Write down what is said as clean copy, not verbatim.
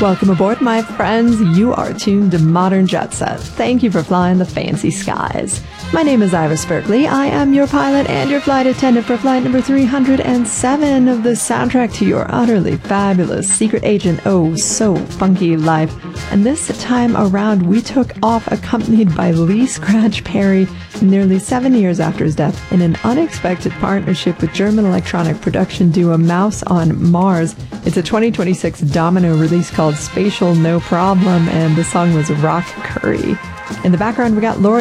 Welcome aboard, my friends. You are tuned to Modern Jet Set. Thank you for flying the fancy skies. My name is Iris Berkeley. I am your pilot and your flight attendant for flight number 307 of the soundtrack to your utterly fabulous secret agent, oh so funky life. And this time around, we took off accompanied by Lee Scratch Perry nearly 7 years after his death in an unexpected partnership with German electronic production duo Mouse on Mars. It's a 2026 Domino release called Spatial No Problem, and the song was Rock Curry. In the background, we got Laura